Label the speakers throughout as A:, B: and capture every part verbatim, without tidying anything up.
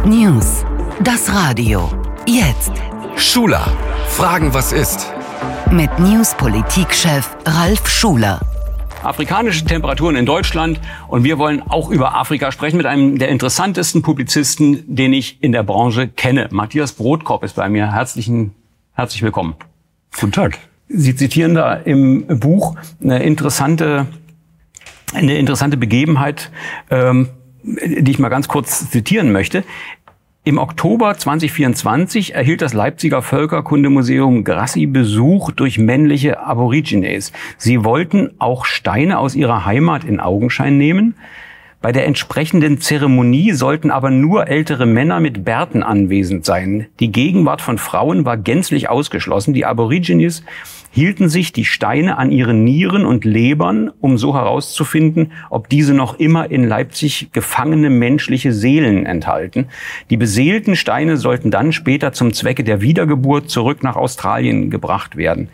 A: News. Das Radio. Jetzt.
B: Schuler. Fragen, was ist?
A: Mit News-Politik-Chef Ralf Schuler.
C: Afrikanische Temperaturen in Deutschland, und wir wollen auch über Afrika sprechen mit einem der interessantesten Publizisten, den ich in der Branche kenne. Matthias Brodkorb ist bei mir. Herzlichen, herzlich willkommen.
D: Guten Tag.
C: Sie zitieren da im Buch eine interessante, eine interessante Begebenheit, ähm, die ich mal ganz kurz zitieren möchte. Im Oktober zwanzig vierundzwanzig erhielt das Leipziger Völkerkundemuseum Grassi Besuch durch männliche Aborigines. Sie wollten auch Steine aus ihrer Heimat in Augenschein nehmen. Bei der entsprechenden Zeremonie sollten aber nur ältere Männer mit Bärten anwesend sein. Die Gegenwart von Frauen war gänzlich ausgeschlossen. Die Aborigines hielten sich die Steine an ihren Nieren und Lebern, um so herauszufinden, ob diese noch immer in Leipzig gefangene menschliche Seelen enthalten. Die beseelten Steine sollten dann später zum Zwecke der Wiedergeburt zurück nach Australien gebracht werden.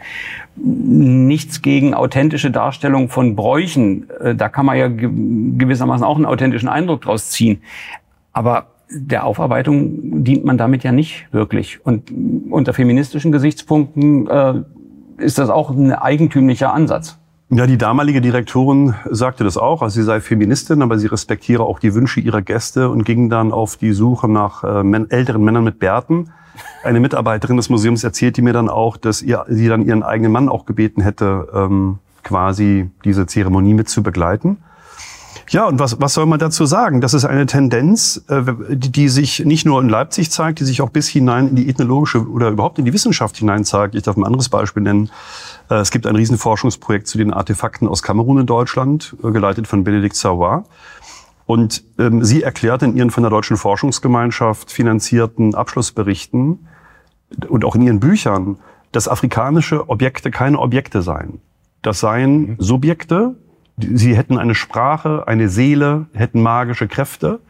C: Nichts gegen authentische Darstellung von Bräuchen. Da kann man ja gewissermaßen auch einen authentischen Eindruck draus ziehen. Aber der Aufarbeitung dient man damit ja nicht wirklich. Und unter feministischen Gesichtspunkten äh, ist das auch ein eigentümlicher Ansatz.
D: Ja, die damalige Direktorin sagte das auch. Also sie sei Feministin, aber sie respektiere auch die Wünsche ihrer Gäste und ging dann auf die Suche nach äh, män- älteren Männern mit Bärten. Eine Mitarbeiterin des Museums erzählte mir dann auch, dass ihr, sie dann ihren eigenen Mann auch gebeten hätte, ähm, quasi diese Zeremonie mit zu begleiten. Ja, und was, was soll man dazu sagen? Das ist eine Tendenz, äh, die, die sich nicht nur in Leipzig zeigt, die sich auch bis hinein in die ethnologische oder überhaupt in die Wissenschaft hinein zeigt. Ich darf ein anderes Beispiel nennen. Äh, es gibt ein Riesenforschungsprojekt zu den Artefakten aus Kamerun in Deutschland, äh, geleitet von Bénédicte Savoy. Und ähm, sie erklärt in ihren von der Deutschen Forschungsgemeinschaft finanzierten Abschlussberichten und auch in ihren Büchern, dass afrikanische Objekte keine Objekte seien. Das seien Subjekte. Sie hätten eine Sprache, eine Seele, hätten magische Kräfte.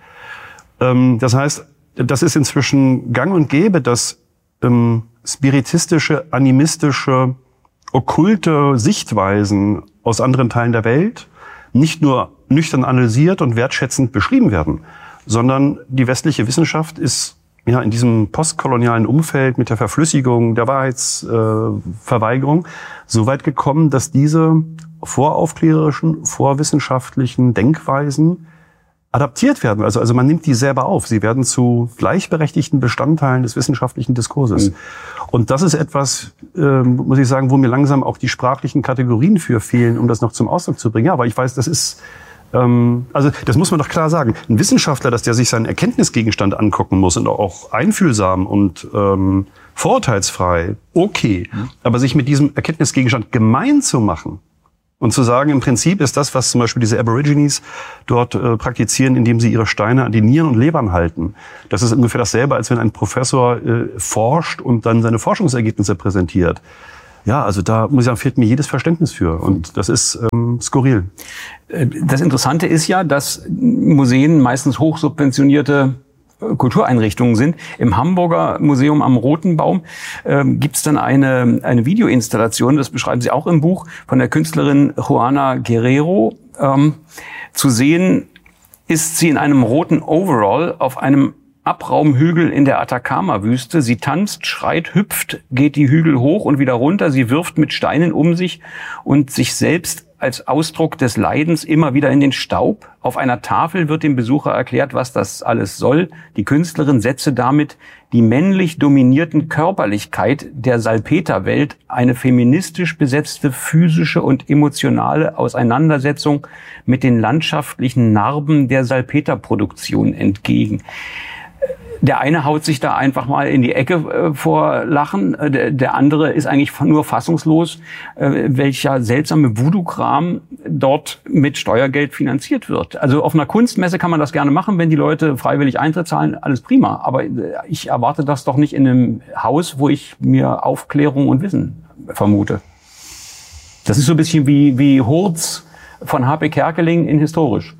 D: Das heißt, das ist inzwischen gang und gäbe, dass spiritistische, animistische, okkulte Sichtweisen aus anderen Teilen der Welt nicht nur nüchtern analysiert und wertschätzend beschrieben werden, sondern die westliche Wissenschaft ist ja in diesem postkolonialen Umfeld mit der Verflüssigung, der Wahrheitsverweigerung so weit gekommen, dass diese voraufklärerischen, vorwissenschaftlichen Denkweisen adaptiert werden. Also, also man nimmt die selber auf. Sie werden zu gleichberechtigten Bestandteilen des wissenschaftlichen Diskurses. Mhm. Und das ist etwas, äh, muss ich sagen, wo mir langsam auch die sprachlichen Kategorien für fehlen, um das noch zum Ausdruck zu bringen. Ja, aber ich weiß, das ist, ähm, also das muss man doch klar sagen. Ein Wissenschaftler, dass der sich seinen Erkenntnisgegenstand angucken muss und auch einfühlsam und ähm, vorurteilsfrei, okay. Mhm. Aber sich mit diesem Erkenntnisgegenstand gemein zu machen, und zu sagen, im Prinzip ist das, was zum Beispiel diese Aborigines dort äh, praktizieren, indem sie ihre Steine an die Nieren und Lebern halten. Das ist ungefähr dasselbe, als wenn ein Professor äh, forscht und dann seine Forschungsergebnisse präsentiert. Ja, also da muss ich sagen, fehlt mir jedes Verständnis für. Und das ist ähm, skurril.
C: Das Interessante ist ja, dass Museen meistens hochsubventionierte Kultureinrichtungen sind. Im Hamburger Museum am Roten Baum äh, gibt es dann eine, eine Videoinstallation, das beschreiben Sie auch im Buch, von der Künstlerin Juana Guerrero. Ähm, zu sehen ist sie in einem roten Overall auf einem Abraumhügel in der Atacama-Wüste. Sie tanzt, schreit, hüpft, geht die Hügel hoch und wieder runter. Sie wirft mit Steinen um sich und sich selbst als Ausdruck des Leidens immer wieder in den Staub. Auf einer Tafel wird dem Besucher erklärt, was das alles soll. Die Künstlerin setze damit die männlich dominierten Körperlichkeit der Salpeterwelt, eine feministisch besetzte physische und emotionale Auseinandersetzung mit den landschaftlichen Narben der Salpeterproduktion entgegen. Der eine haut sich da einfach mal in die Ecke äh, vor Lachen, äh, der, der andere ist eigentlich nur fassungslos, äh, welcher seltsame Voodoo-Kram dort mit Steuergeld finanziert wird. Also auf einer Kunstmesse kann man das gerne machen, wenn die Leute freiwillig Eintritt zahlen, alles prima. Aber äh, ich erwarte das doch nicht in einem Haus, wo ich mir Aufklärung und Wissen vermute. Das ist so ein bisschen wie, wie Hurz von H P Kerkeling in historisch.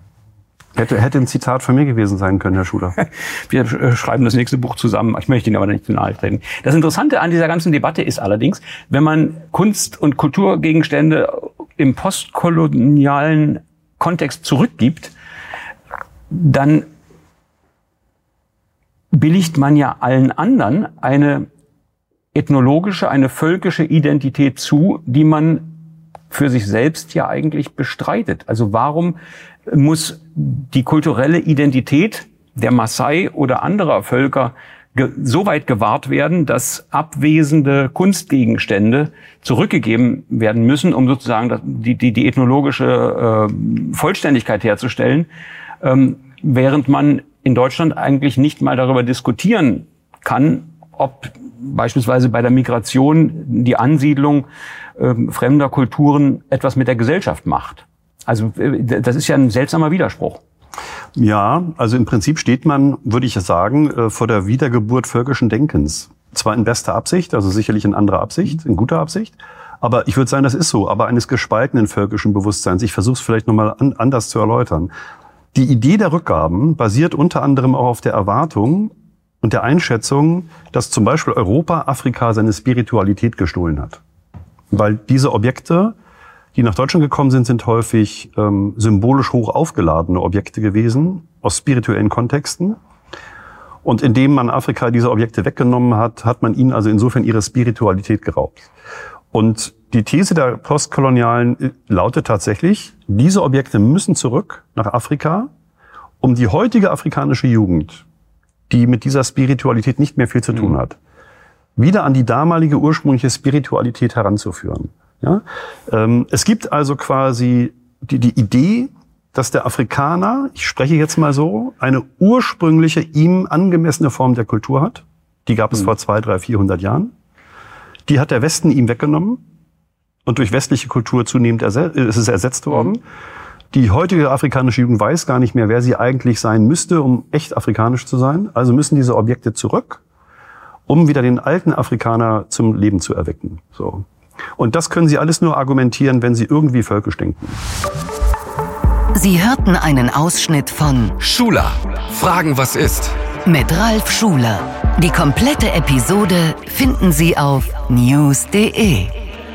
D: Hätte, hätte ein Zitat von mir gewesen sein können, Herr Schuler.
C: Wir schreiben das nächste Buch zusammen. Ich möchte Ihnen aber nicht zu nahe treten. Das Interessante an dieser ganzen Debatte ist allerdings, wenn man Kunst- und Kulturgegenstände im postkolonialen Kontext zurückgibt, dann billigt man ja allen anderen eine ethnologische, eine völkische Identität zu, die man für sich selbst ja eigentlich bestreitet. Also warum muss die kulturelle Identität der Maasai oder anderer Völker so weit gewahrt werden, dass abwesende Kunstgegenstände zurückgegeben werden müssen, um sozusagen die, die, die ethnologische äh, Vollständigkeit herzustellen, ähm, während man in Deutschland eigentlich nicht mal darüber diskutieren kann, ob beispielsweise bei der Migration die Ansiedlung äh, fremder Kulturen etwas mit der Gesellschaft macht. Also äh, das ist ja ein seltsamer Widerspruch.
D: Ja, also im Prinzip steht man, würde ich sagen, vor der Wiedergeburt völkischen Denkens. Zwar in bester Absicht, also sicherlich in anderer Absicht, in guter Absicht, aber ich würde sagen, das ist so, aber eines gespaltenen völkischen Bewusstseins. Ich versuche es vielleicht nochmal an, anders zu erläutern. Die Idee der Rückgaben basiert unter anderem auch auf der Erwartung und der Einschätzung, dass zum Beispiel Europa Afrika seine Spiritualität gestohlen hat. Weil diese Objekte, die nach Deutschland gekommen sind, sind häufig ähm, symbolisch hoch aufgeladene Objekte gewesen, aus spirituellen Kontexten. Und indem man Afrika diese Objekte weggenommen hat, hat man ihnen also insofern ihre Spiritualität geraubt. Und die These der Postkolonialen lautet tatsächlich, diese Objekte müssen zurück nach Afrika, um die heutige afrikanische Jugend, die mit dieser Spiritualität nicht mehr viel zu tun hat, wieder an die damalige ursprüngliche Spiritualität heranzuführen. Ja? Ähm, es gibt also quasi die, die Idee, dass der Afrikaner, ich spreche jetzt mal so, eine ursprüngliche, ihm angemessene Form der Kultur hat. Die gab es mhm. vor zwei, drei, vierhundert Jahren. Die hat der Westen ihm weggenommen und durch westliche Kultur zunehmend erse- ist es ersetzt worden. Mhm. Die heutige afrikanische Jugend weiß gar nicht mehr, wer sie eigentlich sein müsste, um echt afrikanisch zu sein. Also müssen diese Objekte zurück, um wieder den alten Afrikaner zum Leben zu erwecken. So. Und das können Sie alles nur argumentieren, wenn Sie irgendwie völkisch denken.
A: Sie hörten einen Ausschnitt von
B: Schuler. Fragen, was ist?
A: Mit Ralf Schuler. Die komplette Episode finden Sie auf news punkt de.